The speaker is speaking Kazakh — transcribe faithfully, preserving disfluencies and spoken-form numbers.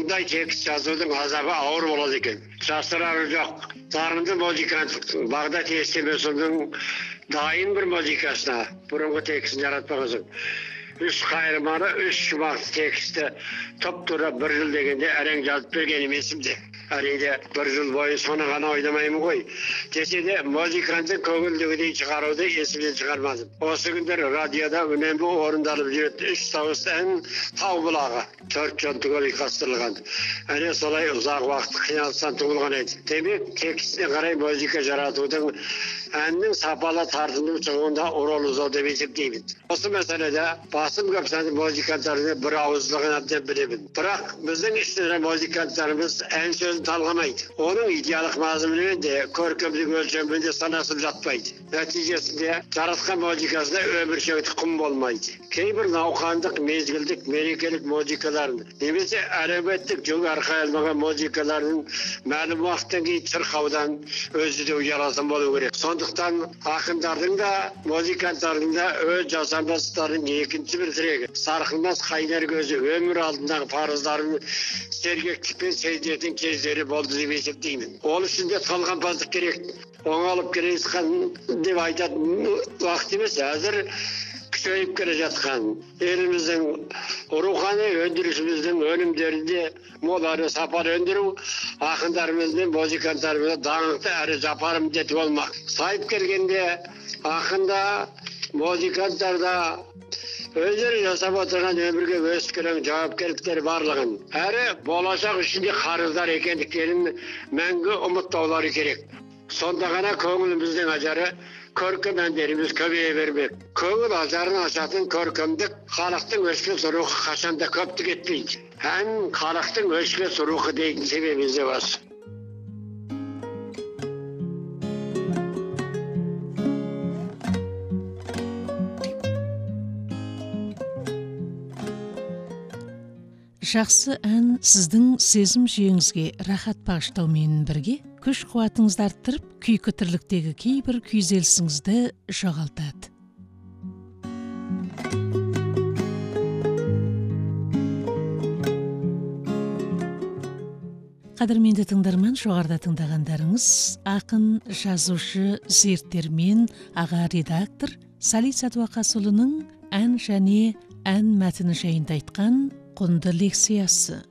Мұндай текст жазудың азабы ауыр болады екен. Жасырары жоқ. Дарынды музыкант Бағдат Естемесовтың дайын бір музыкасына бұрынғы текстін жаратпағызым. Үш қайырманы, үш шумақты тексті топ-тура бір жыл дегенде әрең жазып бергенім есімде. Әрине бір жыл бойы соны ғана ойнамаймын ғой. Десе де музыканттың көңілдегідей шығаруды есімнен шығармадым. Осы күндер радиода үнемі орындалып жүретін үш дауысты ән Тау бұлағы төрт жонтыгөл ұйқастырылған. Әне солай ұзақ уақыт қиналыстан туылған еді. Демек текстіне қарай музыка жаратудың әннің сапалы тартымды шығуында ролы зор деп есептеймін. Осы мәселеде басым көпсәнді музыканттарына бір ауыздылығын әбден білемін. Бірақ біздің ішінде музыканттарымыз ән сөзін талғамайды. Оның идеялық мазмұнымен де көркемдік өлшемімен де санасып жатпайды. Нәтижесінде жаратқан музыкасында өміршеңдік құн болмайды. Кейбір науқандық, мезгілдік, мерекелік музыкаларын немесе әлеуметтік жүк арқай алмаған музыкаларын мәлім уақыттан кейін шырқаудан өзі де ұялатын болу керек. Сондықтан ақындардың да, музыканттардың да өз жасампаздықтарының екінші бір тірегі. Сарқылмас қайнар көзі өмір алдындағы парыздарын сергектікпен сезінетін кездері болды деп есептеймін. Ол үшін де талғампаздық керек. Оңалып келе жатқан деп айтатын уақыт емес, әзір күшейіп келе жатқан еліміздің рухани өндірісіміздің өнімдерінде мол әрі сапар өндіру ақындарымыз бен музыканттарымызға даңқты әрі жапар міндеті болмақ. Сайып келгенде ақында, музыканттарда өздері жасап отырған өмірге өскелең жауапкершіліктері барлығын әрі болашақ ішінде қарыздар екендіктерін мәңгі ұмытпаулары керек. Сонда ғана көңіліміздің ажары, көркем әндеріміз көбейе бермек. Көңіл ажарын ашатын көркемдік халықтың өшпес рухы қашанда көптік етпейді. Ән халықтың өшпес рухы дейтін себебіміз де осы. Жақсы ән сіздің сезім жүйеңізге рахат бағыштаумен бірге күш қуатыңызды арттырып, күйкі тірліктегі кейбір күйзелісіңізді жоғалтады. Қадірменді тыңдарман, жоғарыда тыңдағандарыңыз ақын, жазушы, зерттегіш, аға редактор Сали Сәдуақасұлының ән және ән мәтіні жайында айтқан құнды лекциясы.